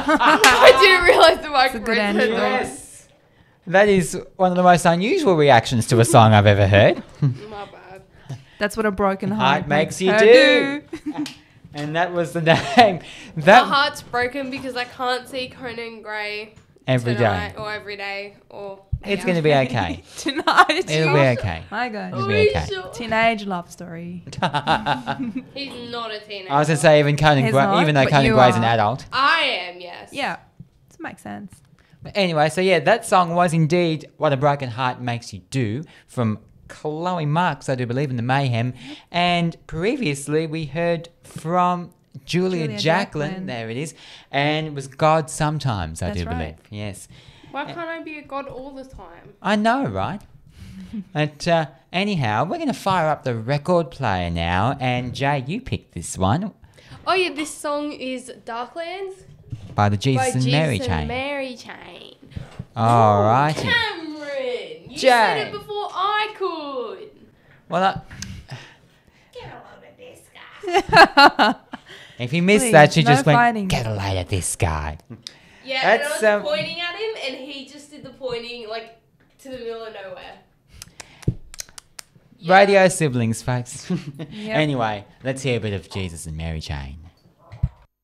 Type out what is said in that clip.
I didn't realise the a good microphone answer. turned on. Yes. That is one of the most unusual reactions to a song I've ever heard. My bad. That's what a broken Heart heart makes you her do. And that was the name. My That heart's broken because I can't see Conan Gray every day. tonight or every day or. It's going to be okay. Tonight. It'll be okay. My God. It'll be okay. Sure. Teenage love story. He's not a teenager. I was going to say even Conan He's Gray, not, even though but Conan you Gray's an are. adult. I am, yes. Yeah. This makes sense. But anyway, so yeah, that song was indeed What a Broken Heart Makes You Do from Chloe Marks, I do believe, in the Mayhem. And previously we heard from Julia Jacqueline, there it is, and it was God Sometimes, I That's do believe. right. Yes. Why can't I be a god all the time? I know, right? But anyhow, we're going to fire up the record player now, and Jay, you picked this one Oh yeah, this song is Darklands by the Jesus by and Jesus Mary and Chain. Mary Chain. All right. Cameron, you Jay. said it before I could. Well, Get a load of this guy. if you missed Please, that, you no just went, fighting. get a load of this guy. Yeah, and That's, I was pointing at him, and he just did the pointing like to the middle of nowhere. Yeah. Radio siblings, folks. Yep. Anyway, let's hear a bit of Jesus and Mary Chain.